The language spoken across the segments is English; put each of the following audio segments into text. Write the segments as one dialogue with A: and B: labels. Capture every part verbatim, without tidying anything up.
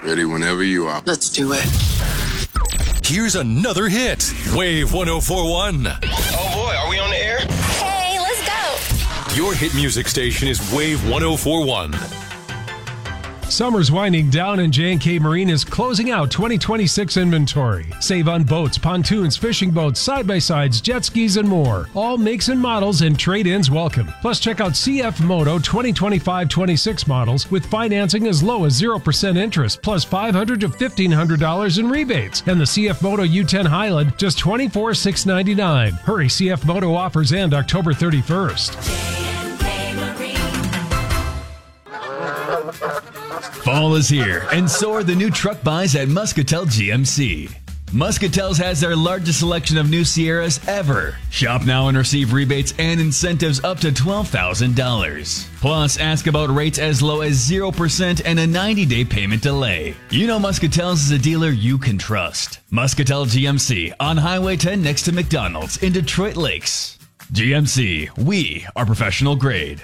A: Ready whenever you are.
B: Let's do it.
C: Here's another hit. Wave one oh four one.
D: Oh boy, are we on the air?
E: Hey, let's go.
C: Your hit music station is Wave one oh four one.
F: Summer's winding down and J and K Marine is closing out twenty twenty-six inventory. Save on boats, pontoons, fishing boats, side-by-sides, jet skis, and more. All makes and models and trade-ins welcome. Plus, check out C F Moto twenty twenty-five twenty-six models with financing as low as zero percent interest, plus five hundred dollars to fifteen hundred dollars in rebates. And the C F Moto U ten Highland, just twenty-four thousand six hundred ninety-nine dollars. Hurry, C F Moto offers end October thirty-first.
G: Fall is here, and so are the new truck buys at Muscatel G M C. Muscatel's has their largest selection of new Sierras ever. Shop now and receive rebates and incentives up to twelve thousand dollars. Plus, ask about rates as low as zero percent and a ninety-day payment delay. You know Muscatel's is a dealer you can trust. Muscatel G M C on Highway ten next to McDonald's in Detroit Lakes. G M C, we are professional grade.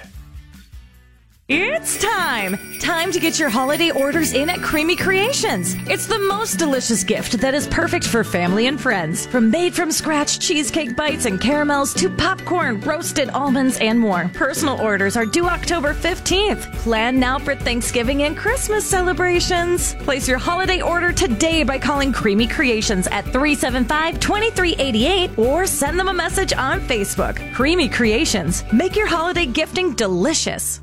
H: It's time! Time to get your holiday orders in at Creamy Creations. It's the most delicious gift that is perfect for family and friends. From made-from-scratch cheesecake bites and caramels to popcorn, roasted almonds, and more. Personal orders are due October fifteenth. Plan now for Thanksgiving and Christmas celebrations. Place your holiday order today by calling Creamy Creations at three seven five, two three eight eight or send them a message on Facebook. Creamy Creations. Make your holiday gifting delicious.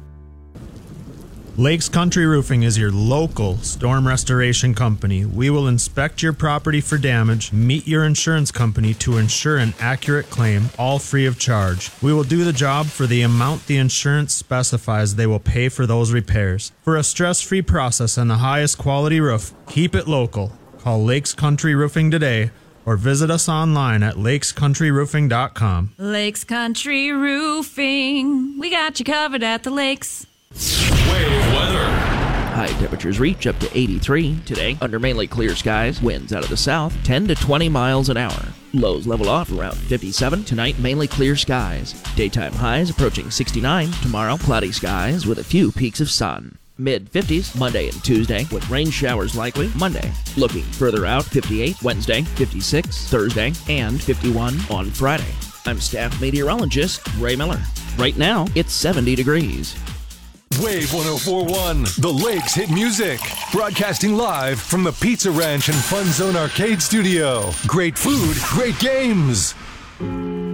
I: Lakes Country Roofing is your local storm restoration company. We will inspect your property for damage, meet your insurance company to ensure an accurate claim, all free of charge. We will do the job for the amount the insurance specifies they will pay for those repairs. For a stress-free process and the highest quality roof, keep it local. Call Lakes Country Roofing today or visit us online at lakes country roofing dot com.
J: Lakes Country Roofing. We got you covered at the lakes.
C: Wave weather.
K: High temperatures reach up to eighty-three today under mainly clear skies. Winds out of the south ten to twenty miles an hour. Lows level off around fifty-seven. Tonight, mainly clear skies. Daytime highs approaching sixty-nine. Tomorrow, cloudy skies with a few peaks of sun. mid fifties Monday and Tuesday with rain showers likely Monday. Looking further out, fifty-eight Wednesday, fifty-six Thursday, and fifty-one on Friday. I'm staff meteorologist Ray Miller. Right now, it's seventy degrees.
C: Wave one oh four one, the Lakes hit music. Broadcasting live from the Pizza Ranch and Fun Zone Arcade Studio. Great food, great games.